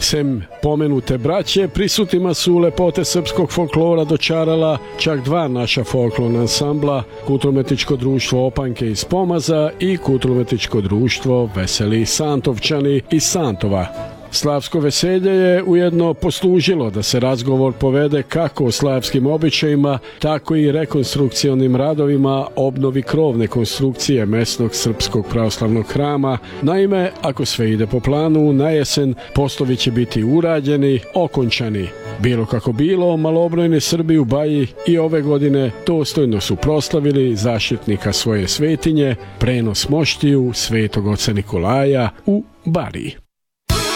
Sem pomenute braće, prisutnima su lepote srpskog folklora dočarala čak dva naša folklorna ansambla, Kulturno-umetničko društvo Opanke iz Pomaza i Kulturno-umetničko društvo Veseli Santovčani iz Santova. Slavsko veselje je ujedno poslužilo da se razgovor povede kako o slavskim običajima, tako i rekonstrukcionim radovima obnovi krovne konstrukcije mesnog srpskog pravoslavnog hrama. Naime, ako sve ide po planu, na jesen poslovi će biti urađeni, okončani. Bilo kako bilo, malobrojni Srbi u Baji i ove godine dostojno su proslavili zaštitnika svoje svetinje, prenos moštiju Svetog oca Nikolaja u Bariji.